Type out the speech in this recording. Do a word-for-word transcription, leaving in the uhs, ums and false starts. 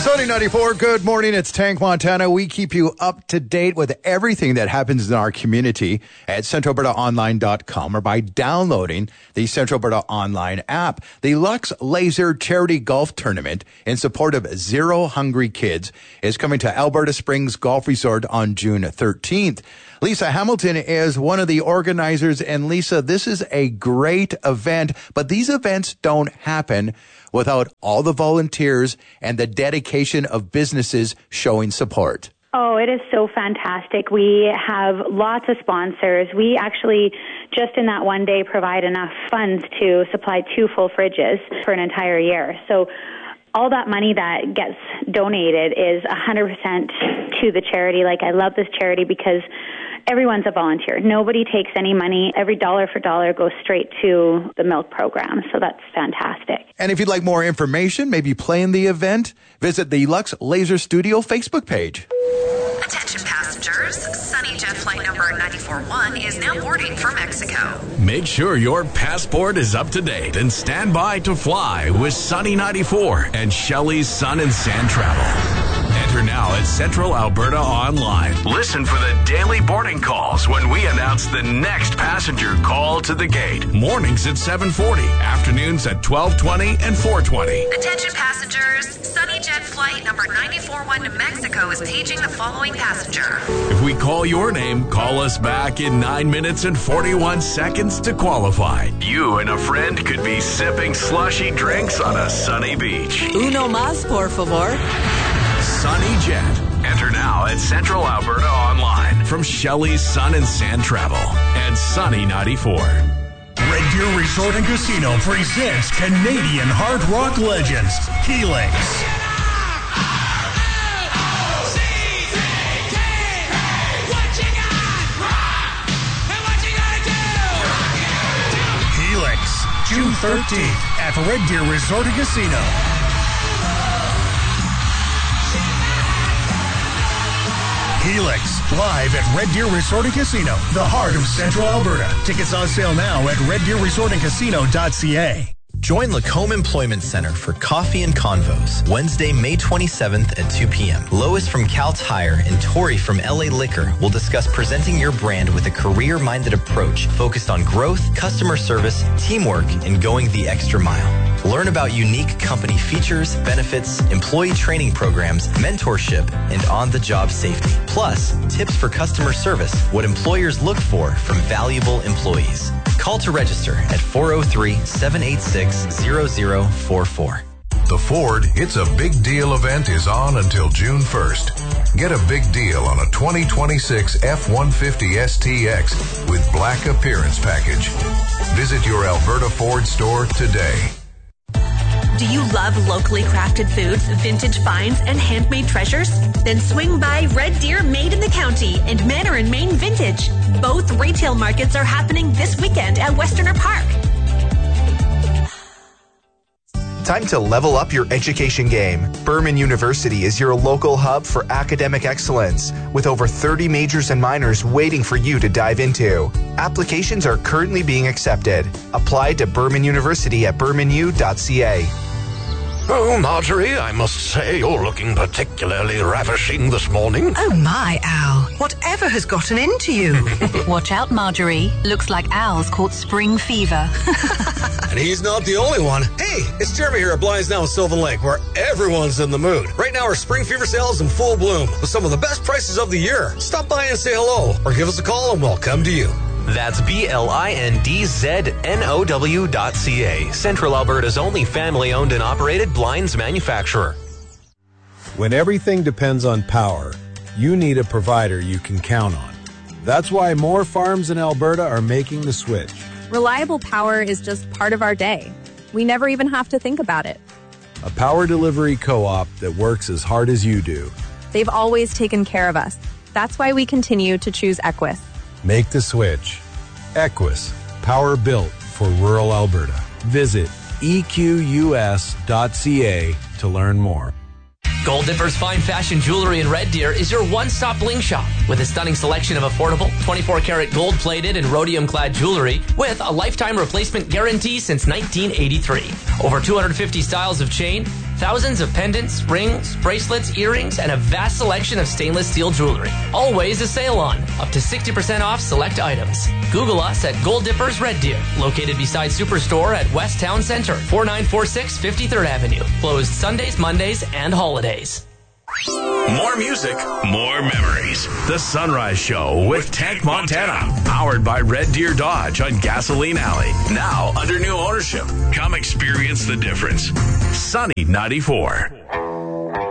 Sunny ninety-four, good morning. It's Tank Montana. We keep you up to date with everything that happens in our community at central alberta online dot com or by downloading the Central Alberta Online app. The Lux Laser Charity Golf Tournament in support of Zero Hungry Kids is coming to Alberta Springs Golf Resort on June thirteenth. Lisa Hamilton is one of the organizers. And Lisa, this is a great event, but these events don't happen without all the volunteers and the dedication of businesses showing support. Oh, it is so fantastic. We have lots of sponsors. We actually, just in that one day, provide enough funds to supply two full fridges for an entire year. So all that money that gets donated is one hundred percent to the charity. Like, I love this charity because everyone's a volunteer. Nobody takes any money. Every dollar for dollar goes straight to the milk program. So that's fantastic. And if you'd like more information, maybe play in the event, visit the Lux Laser Studio Facebook page. Attention passengers, Sunny Jet flight number nine four one is now boarding for Mexico. Make sure your passport is up to date and stand by to fly with Sunny ninety-four and Shelley's Sun and Sand Travel. Enter now at Central Alberta Online. Listen for the daily boarding calls when we announce the next passenger call to the gate. Mornings at seven forty, afternoons at twelve twenty and four twenty. Attention passengers, Sunny Jet flight number nine four one to Mexico is paging the following passenger. If we call your name, call us back in nine minutes and forty-one seconds to qualify. You and a friend could be sipping slushy drinks on a sunny beach. Uno más, por favor. Sunny Jet. Enter now at Central Alberta Online from Shelley's Sun and Sand Travel and Sunny ninety-four. Red Deer Resort and Casino presents Canadian hard rock legends, Helix. Helix, June thirteenth at Red Deer Resort and Casino. Helix, live at Red Deer Resort and Casino, the heart of Central Alberta. Tickets on sale now at red deer resort and casino dot c a. Join Lacombe Employment Center for Coffee and Convos, Wednesday, May twenty-seventh at two p.m. Lois from Cal Tire and Tori from L A Liquor will discuss presenting your brand with a career-minded approach focused on growth, customer service, teamwork, and going the extra mile. Learn about unique company features, benefits, employee training programs, mentorship, and on-the-job safety. Plus, tips for customer service, what employers look for from valuable employees. Call to register at four oh three, seven eight six, zero zero four four. The Ford It's a Big Deal event is on until June first. Get a big deal on a twenty twenty-six F one fifty S T X with black appearance package. Visit your Alberta Ford store today. Do you love locally crafted foods, vintage finds, and handmade treasures? Then swing by Red Deer Made in the County and Manor and Main Vintage. Both retail markets are happening this weekend at Westerner Park. Time to level up your education game. Berman University is your local hub for academic excellence, with over thirty majors and minors waiting for you to dive into. Applications are currently being accepted. Apply to Berman University at berman u dot c a. Oh, Marjorie, I must say you're looking particularly ravishing this morning. Oh, my, Al. Whatever has gotten into you? Watch out, Marjorie. Looks like Al's caught spring fever. And he's not the only one. Hey, it's Jeremy here at Blinds Now in Sylvan Lake, where everyone's in the mood. Right now, our spring fever sale is in full bloom with some of the best prices of the year. Stop by and say hello, or give us a call and we'll come to you. That's B L I N D Z N O W dot C A, Central Alberta's only family-owned and operated blinds manufacturer. When everything depends on power, you need a provider you can count on. That's why more farms in Alberta are making the switch. Reliable power is just part of our day. We never even have to think about it. A power delivery co-op that works as hard as you do. They've always taken care of us. That's why we continue to choose Equus. Make the switch. Equus, power built for rural Alberta. Visit E Q U S dot C A to learn more. Gold Dipper's Fine Fashion Jewelry in Red Deer is your one-stop bling shop with a stunning selection of affordable twenty-four karat gold-plated and rhodium-clad jewelry with a lifetime replacement guarantee since nineteen eighty-three. Over two hundred fifty styles of chain, Thousands of pendants, rings, bracelets, earrings, and a vast selection of stainless steel jewelry. Always a sale on. Up to sixty percent off select items. Google us at Gold Dippers Red Deer, located beside Superstore at West Town Center, forty-nine forty-six fifty-third Avenue. Closed Sundays, Mondays, and holidays. More music, more memories. The Sunrise Show with Tank Montana. Powered by Red Deer Dodge on Gasoline Alley. Now under new ownership. Come experience the difference. Sunny ninety-four.